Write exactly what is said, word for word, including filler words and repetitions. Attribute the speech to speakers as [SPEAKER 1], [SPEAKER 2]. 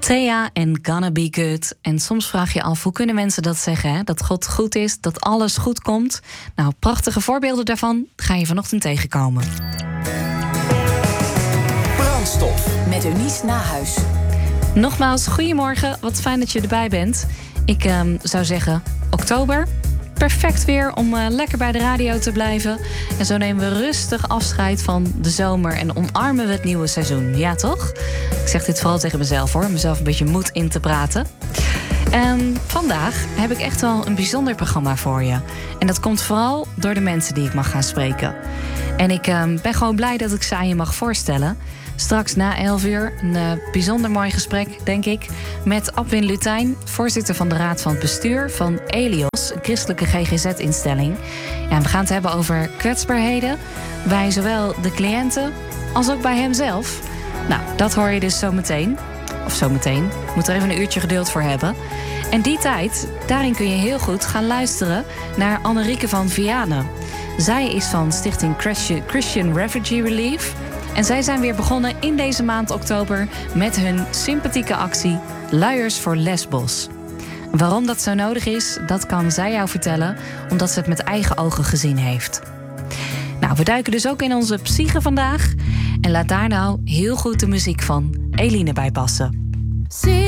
[SPEAKER 1] Thea en Gonna Be Good. En soms vraag je af, hoe kunnen mensen dat zeggen? Hè? Dat God goed is, dat alles goed komt. Nou, prachtige voorbeelden daarvan ga je vanochtend tegenkomen.
[SPEAKER 2] Brandstof met Eunice Nahuis.
[SPEAKER 1] Nogmaals, goedemorgen. Wat fijn dat je erbij bent. Ik uh, zou zeggen, oktober. Perfect weer om uh, lekker bij de radio te blijven. En zo nemen we rustig afscheid van de zomer en omarmen we het nieuwe seizoen. Ja, toch? Ik zeg dit vooral tegen mezelf, hoor. Om mezelf een beetje moed in te praten. En vandaag heb ik echt wel een bijzonder programma voor je. En dat komt vooral door de mensen die ik mag gaan spreken. En ik uh, ben gewoon blij dat ik ze aan je mag voorstellen. Straks na elf uur een uh, bijzonder mooi gesprek, denk ik, met Abwin Lutijn, voorzitter van de Raad van het Bestuur van Elios, een christelijke G G Z-instelling. Ja, we gaan het hebben over kwetsbaarheden bij zowel de cliënten als ook bij hemzelf. Nou, dat hoor je dus zo meteen. Of zo meteen. Ik moet er even een uurtje geduld voor hebben. En die tijd, daarin kun je heel goed gaan luisteren naar Annerieke van Vianen. Zij is van Stichting Christian Refugee Relief. En zij zijn weer begonnen in deze maand oktober met hun sympathieke actie Luiers voor Lesbos. Waarom dat zo nodig is, dat kan zij jou vertellen, omdat ze het met eigen ogen gezien heeft. Nou, we duiken dus ook in onze psyche vandaag. En laat daar nou heel goed de muziek van Eline bij passen.